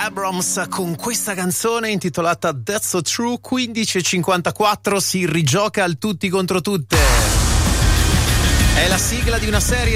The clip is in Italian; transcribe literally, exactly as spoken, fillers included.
Abrams con questa canzone intitolata That's So True. Quindici e cinquantaquattro, si rigioca al tutti contro tutte. È la sigla di una serie